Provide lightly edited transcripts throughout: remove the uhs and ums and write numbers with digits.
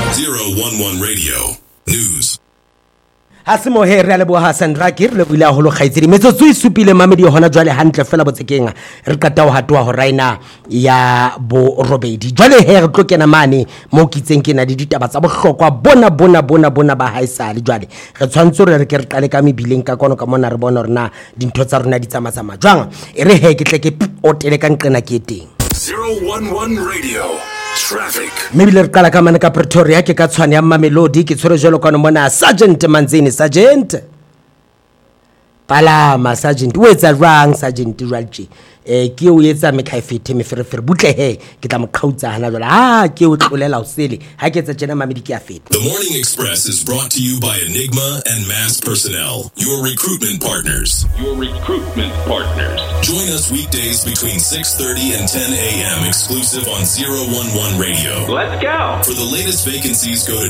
011 Radio News. Hasimo he re a leboha Hassan Rakir le buile haholo kgaitsedi metsotso e supile mamedi hona jwale hantle fela botsekeng re qeta ho hatoa ho raina ya bo robedi jwale he re tlo kena mane mo kitseng ke na di ditaba tsa bohlokwa bona ba haisale jwale re tshwantse re ke re qale ka mebileng ka kono ka mona re bona rena dintho tsa rona di tsamaya jwang e re he ke tle ke otele ka nqena ke teng 011 Radio Traffic. Mebile re qala ka mane ka Pretoria ke ka tshwane ya Mamelodi ke tshwere jelo kana mona Sergeant Manzini Sergeant Palama Sergeant o etsa rang Sergeant Ralchi ke o etsa mekhaifete meferefere butle he ke tla mqhautsa hana jwala ke o tlolela o sele ha ke etsa tjena mamedi ke a feta. The Morning Express is brought to you by Enigma and Mass Personnel, your recruitment partners. Join us weekdays between 6:30 and 10 a.m. exclusive on 011 Radio. Let's go. For the latest vacancies, go to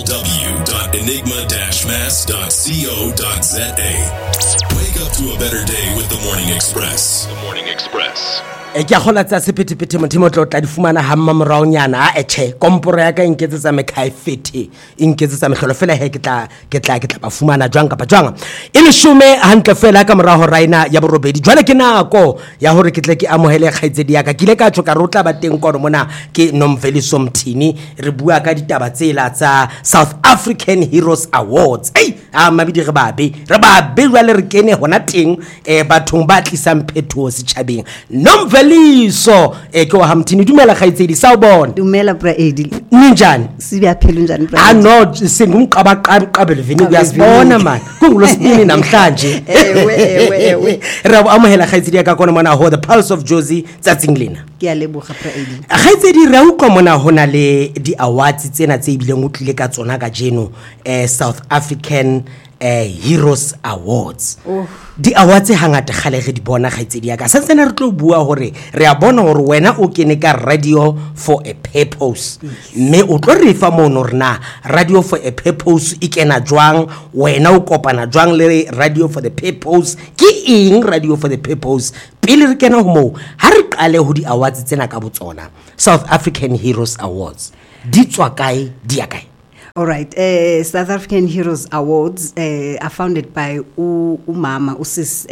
www.enigma-mass.co.za. Wake up to a better day with the Morning Express. The Morning Express. Ke a gola tsa sepetepete mothimo tlo tla di fumana ha mma moraonyana a eche komporo ya ka inketsetsa mekhaifete inketsetsa mehlolo fela he ke tla ba fumana jwang kapa jwang e le shume hantle fela ka moraho raina ya borobedi jwale ke nako ya hore ke tle ke amohele kgaitsedi ya ka kile ka tsoka rotla ba teng kono mona ke Nomveliso Mthini re bua ka ditaba tsela tsa South African Heroes Awards mabidi re babe jwale re kene hona teng bathong ba tlisang phetho setjhabeng Nomveliso ke wa Hamthini dumela kgaitsedi sa o bona dumela bra Edi ninjani siya phela njani bra no singumqaba qabele vini uyasibona man kungulosibini namhlanje ewe re amohela kgaitsedi ka kona mona ho the pulse of Jozi tsatsing lena ke a leboga bra Edi kgaitsedi re utlwa mona hona le di awards tsena tse bileng o tlile ka tsona ka jeno South African Heroes Awards di awards hangata khale re di bona kgaitsedi ya ka sa tsena re tlo bua hore re a bona hore wena o kene ka Radio for a Purpose mme o tlo re fa mono rena Radio for a Purpose e kena jwang wena o kopana jwang le Radio for the Purpose ke eng Radio for the Purpose pele re kena ho mo ha re qale ho di awards tsena ka botsona South African Heroes Awards di tswa kae di ya kae. All right, South African Heroes Awards are founded by umama usis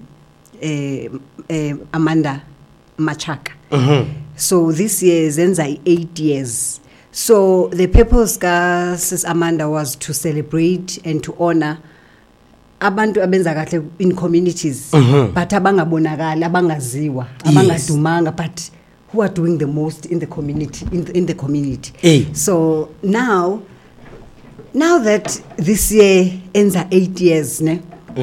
Amanda Machaka. So this year zenza 8 years. So the purpose ka sis Amanda was to celebrate and to honor abantu abenza kahle in communities but abangabonakala abangaziwa abangadumanga but who are doing the most in the community in the community. So now that this year ends 8 years ne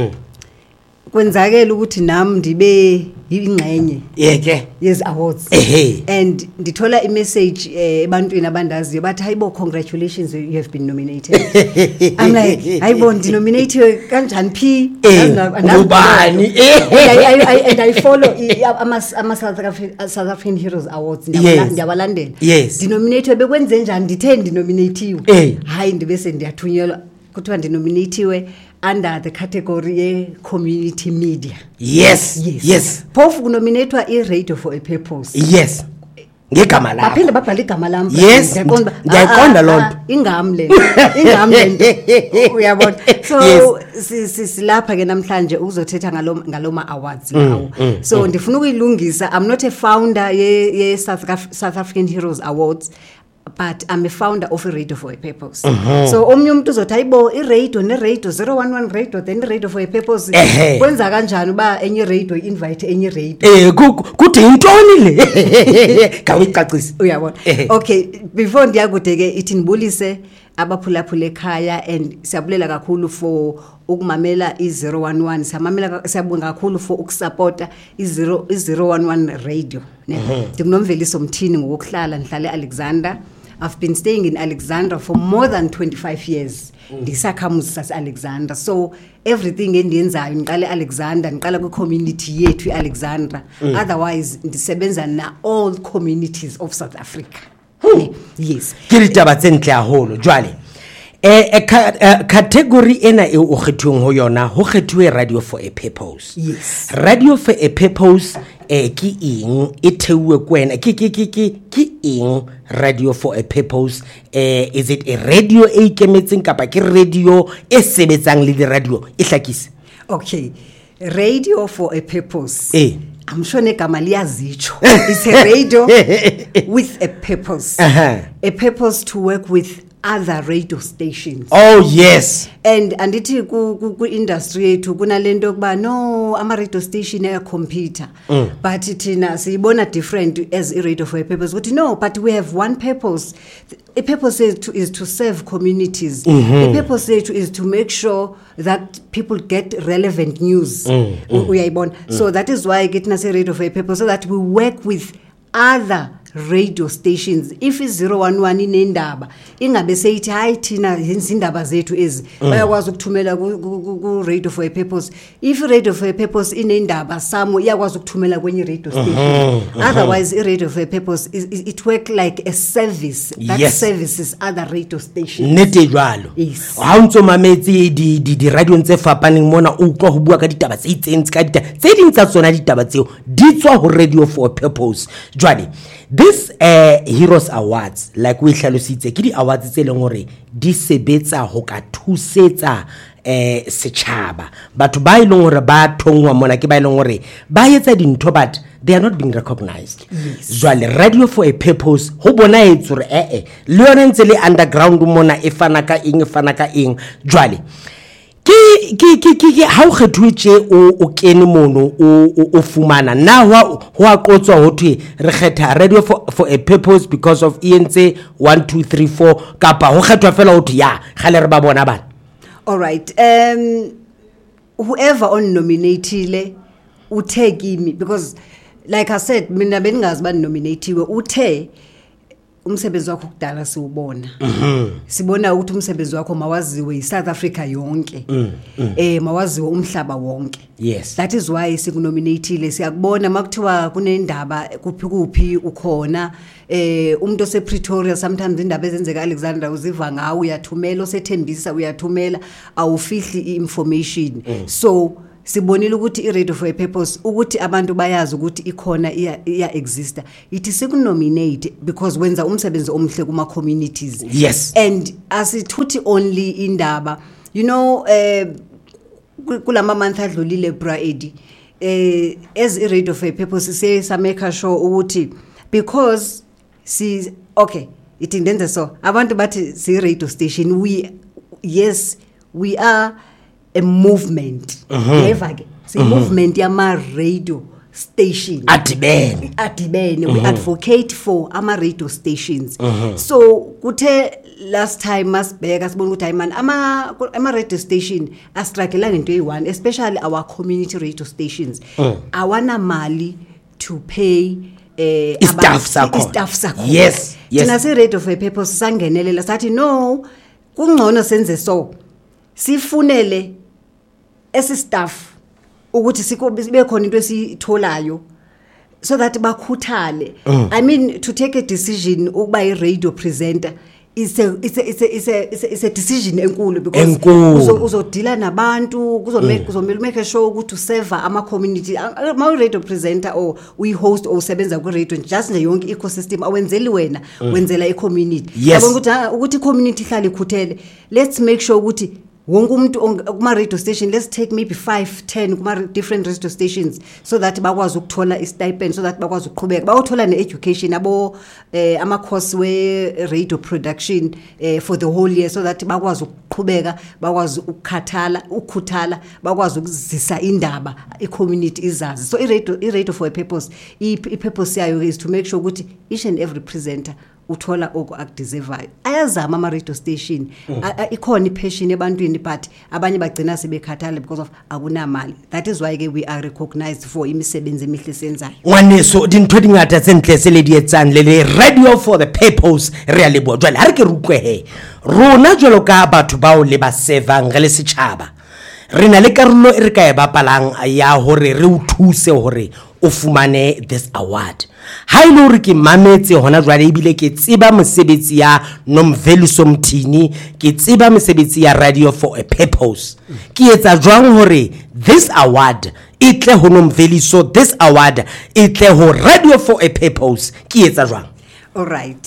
kwenzakela ukuthi nami ndibe ingxenye yes awards and ndithola imessage ebantwini abandaziyo bathi hayibo congratulations you have been nominated. I'm like hayibo ndinominated kanjani phi ubani and I follow ama South African Heroes Awards ndiyabalandela ndinominated bekwenze njani ndithe ndinominatiwe hayi ndibese ndiyathunyelwa kuthiwa ndinominatiwe under the category community media. Yes. Phofu kunominatwa i-Radio for a Purpose. Yes. Ngegama la. Baphinde babhala igama lami. Yes. Ngiyaqonda lonto. Ingami uyabona. So silapha ke namhlanje ukuzothetha ngaloma awards lawo. So ndifuna ukuyilungisa. I'm not a founder ye South African Heroes Awards. But I'm a founder of a Radio for a Purpose. So omnye umuntu uzothi ayibo i-radio ne-radio 011 radio then radio for a purpose kwenza kanjani uba enye radio invite enye radio kuthi intoni le kawucacisa uyabona okay before ndiyakude ke ithi nibulise abaphulaphula ekhaya and siyabulela kakhulu for ukumamela i-011 siyabonga kakhulu for ukusupporta i-011 radio ndikunomveliso Mthini ngokuhlala ngihlale Alexander. I've been staying in Alexandra for more than 25 years. Ndisakhamuzi sase Alexander. So everything endiyenzayo ngiqale Alexander, ngiqala ku community yethu iAlexandra. Otherwise ndisebenza na all communities of South Africa. Yes. Ke ditaba tse ntle haholo jwale. Category ena e o kgethuweng ho yona ho kgethuwe Radio for a Purpose. Yes. Radio for a Purpose ke eng e theuwe kwena ke eng Radio for a Purpose? Is it a radio e ikemetseng kapa ke radio e sebetsang le di radio e hlakise? Okay, Radio for a Purpose. I'm sure negama liyazicho. It's a radio with a purpose. A purpose to work with other radio stations. Oh yes. And ithi ku industry yethu kunalento kuba no ama radio station aya computer. But thina siyibona different as a radio for a purpose. But no, but we have one purpose. A purpose is to serve communities. A purpose is to make sure that people get relevant news. So that is why getting us a radio for a purpose, so that we work with other radio stations. If is 011 inendaba ingabe seyithi hayi thina izindaba zethu ezi bayakwazi ukuthumela ku radio for a purpose. If radio for a purpose inendaba samo iyakwazi ukuthumela kwenye radio station. Otherwise a radio for a purpose it work like a service that services other radio stations. Nete jwalo. Ha o ntso mametse di radio ntse fapaneng mona o utlwa ho bua ka ditaba tse itseng ka ditaba tse ding tsa tsona ditaba tseo di tswa ho Radio for a Purpose. Jwale this Heroes Awards, like we hlalositse ke di awards tse leng hore di sebetsa ho ka thusetsa setjhaba. Batho ba ileng hore ba thongwa mona ke ba ileng hore ba etsa dintho but they are not being recognized. Jwale Radio for a Purpose ho bona etsa hore le yona ntse le underground mona e fana ka eng jwale ki ha o kgethuwe o kene mono o fumana na ho a qotswa ho thwe re kgetha Radio for a Purpose because of ENC 1 2 3 4 kapa ho kgethwa fela ho thwe ya khale re ba bona bana. All right, whoever on nominatile uthe kimi, because like I said mina beningazi ba nominatiwe uthe umsebenzi wakho kudala siubona. Sibona ukuthi umsebenzi wakho mawaziwe iSouth Africa yonke. Mawaziwe umhlaba wonke. Yes. That is why sikunominatile siyakubona makuthiwa kunendaba kuphi ukhona umuntu ose Pretoria sometimes indaba ezenzeka Alexander uziva ngawe uyathumela osethembisa uyathumela awufihli information. So sibonile ukuthi iRadio for a Purpose ukuthi abantu bayazi ukuthi ikhona iya exista ithi sikunominate because wenza umsebenzi omhle kuma communities. Yes. And asithuthi only indaba, you know, kulama month adlulile bra Eddie as iRadio for a Purpose say make sure ukuthi because okay it indenza so abantu bathi si radio station we are a movement. Never movement yama radio station. Adibene. We advocate for ama radio stations. So kuthe last time masibheka sibona ukuthi man ama radio station astruggle into eyi-1, especially our community radio stations. Awana mali to pay staff sakho. Yes. Thina se Radio for a Purpose sangenelela sathi no kungcono senze so sifunele esi staff ukuthi sibe khona into esitholayo so that bakhuthale. I mean to take a decision ukuba I radio presenter it's a decision enkulu because uzodila nabantu kuzomela make sure ukuthi serve ama community ma radio presenter or we host or sebenza ku radio just nje yonke ecosystem awenzeli wena wenzela i community. Yabona ukuthi community ihlale ikhuthele. Let's make sure ukuthi wonke umuntu kuma radio station, let's take maybe 5-10 kuma different radio stations so that bakwazi ukuthola i stipend, so that bakwazi ukuqhubeka bayothola ne education abo ama course we radio production for the whole year, so that bakwazi ukuqhubeka bakwazi ukukhuthala bakwazi ukuzisa indaba i community izazi. So i radio for a purpose I purpose yayo is to make sure ukuthi each and every presenter uthola oko akudeservayo. Ayazama ama radio station ikhona ipassion ebantwini but abanye bagcina sebekhathala because of akunamali. That is why we are recognized for imisebenzi emihle senzayo. Ngwaneso dintho dingata tsentle se le di etsang le Radio for the Purpose re a leboha. Jwale ha re ke rutlwe he rona jwalo ka batho bao le ba sevang re le setjhaba re na le karolo e re ka e bapalang ya hore re uthuse hore o fumane this award. Ha ile hore ke mametse hona jwale ebile ke tseba mosebetsi ya Nomveliso Mthini, ke tseba mosebetsi ya Radio for a Purpose. Ke etsa jwang hore this award itle ho Nomveliso, this award itle ho Radio for a Purpose, ke etsa jwang? All right.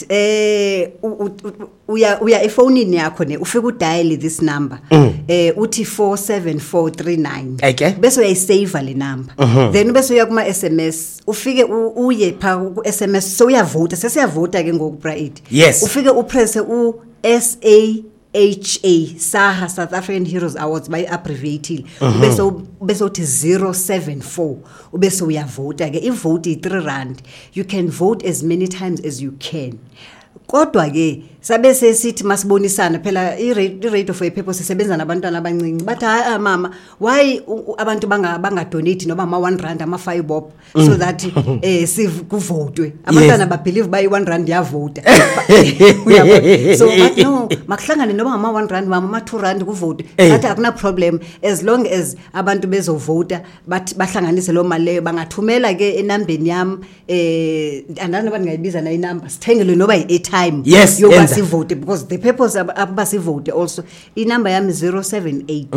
Uya efonini yakho ne ufika udial this number. Uthi 47439. Okay. Bese uyayisave le number. Then bese uya kuma SMS. Ufike uye pha ku SMS so uyavota. Sesiyavota ke ngoku Bright. Yes. Ufike upress SAHA SAHA South African Heroes Awards by abbreviated bese uthi 074 ubese uyavota ke ivote i R3 you can vote as many times as you can kodwa ke sabe sesithi masibonisana phela i-radio for a purpose sebenza nabantwana abancinci bathi mama why abantu banga donate noba ama R1 ama 5 bob so that kuvotwe abantwana ba believe by R1 yavota so but no makuhlangane noba ama R1 ama R2 kuvote bathi akuna problem as long as abantu bezovota bathi bahlanganise lo mali leyo bangathumela ke enambeni yami andana bangayibiza na inamba sithengele noba i-airtime yes vote because the purpose abasi vote also inamba yami 078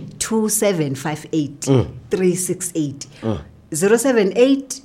2758 368 078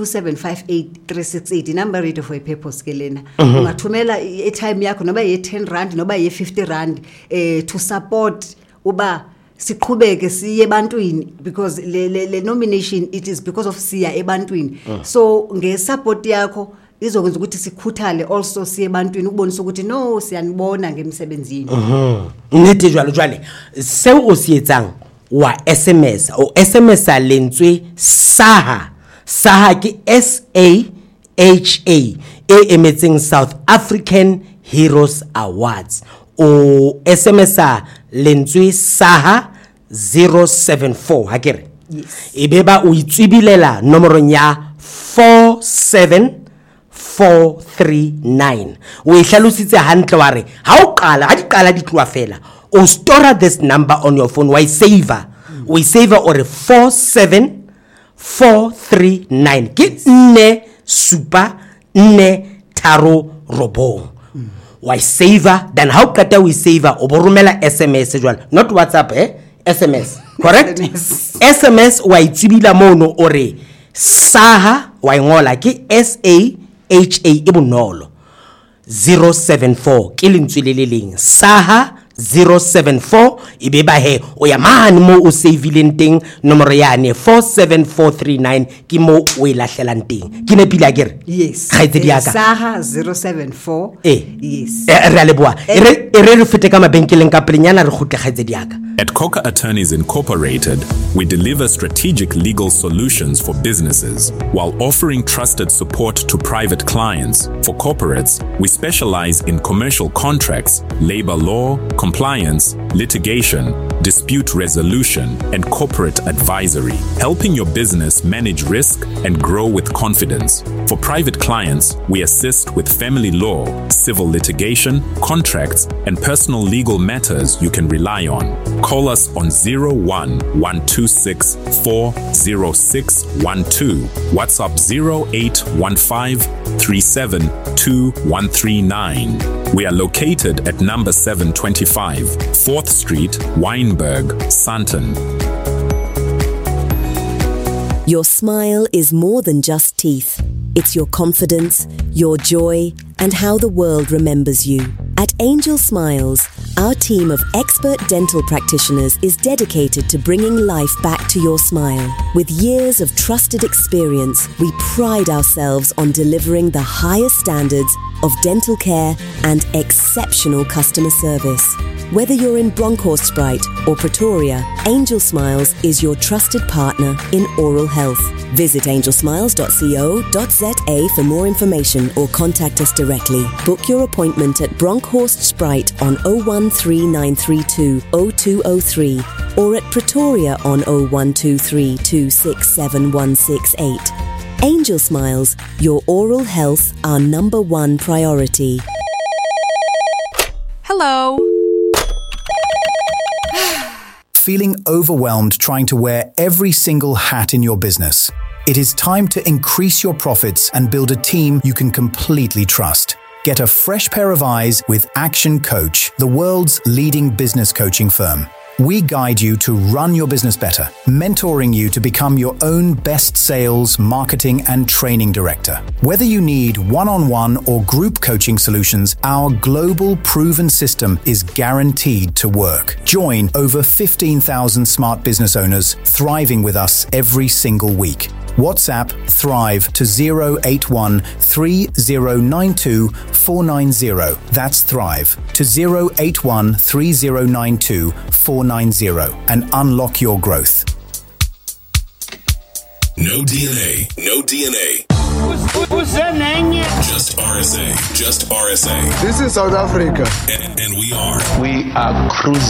2758 inamba radio for a purpose ke lena ungathumela i-airtime yakho noba ye-R10 noba ye-R50 to support uba siqhubeke siye ebantwini because le nomination it is because of siya ebantwini so ngesupport yakho izokwenza ukuthi sikhuthale also siye ebantwini ukubonisa ukuthi no siyanibona ngemsebenzini nnete jwale se o se etsang wa SMS o SMS a lentswe SAHA ke SAHA emetseng South African Heroes Awards o SMS a lentswe SAHA 074 ha kere yes ebe ba o itswibilela nomoro nya 47439 o ihlalositse hantle wa re ha o qala ha di qala di tloa fela o store this number on your phone why saver we save or 47439 ke 47439 why saver then how kata we saver o boromela SMS jwale not WhatsApp SMS correct SMS wa itsibila mono ore SAHA wa ngola ke SAHA ibonolo 074 ke lentswele le leng SAHA 074 ibe ba he o ya mane mo o saveileng teng nomoro yane 47439 ke mo o ilahlelang teng ke ne pila kere yes khaitsedi yaka SAHA 074 yes re leboa re fete ka mabenkeleng ka plenyana re khotle khaitsedi yaka. At Coca Attorneys Incorporated, we deliver strategic legal solutions for businesses while offering trusted support to private clients. For corporates, we specialize in commercial contracts, labor law, compliance, litigation, dispute resolution, and corporate advisory, helping your business manage risk and grow with confidence. For private clients, we assist with family law, civil litigation, contracts, and personal legal matters you can rely on. Call us on 01-126-40612, WhatsApp 0815-372139. We are located at number 725, 4th Street, Wynberg, Sandton. Your smile is more than just teeth. It's your confidence, your joy, and how the world remembers you. At Angel Smiles, our team of expert dental practitioners is dedicated to bringing life back to your smile. With years of trusted experience, we pride ourselves on delivering the highest standards of dental care and exceptional customer service. Whether you're in Bronkhorstspruit or Pretoria, Angel Smiles is your trusted partner in oral health. Visit angelsmiles.co.za for more information or contact us directly. Book your appointment at Bronkhorstspruit on 013932 0203 or at Pretoria on 0123 267 168. Angel Smiles, your oral health, our number one priority. Hello. Feeling overwhelmed trying to wear every single hat in your business? It is time to increase your profits and build a team you can completely trust. Get a fresh pair of eyes with Action Coach, the world's leading business coaching firm. We guide you to run your business better, mentoring you to become your own best sales, marketing, and training director. Whether you need one-on-one or group coaching solutions, our global proven system is guaranteed to work. Join over 15,000 smart business owners thriving with us every single week. WhatsApp Thrive to 081 3092 490. That's Thrive to 081 3092 490 and unlock your growth. No DNA. No DNA. Just RSA. Just RSA. This is South Africa. And we are cruising.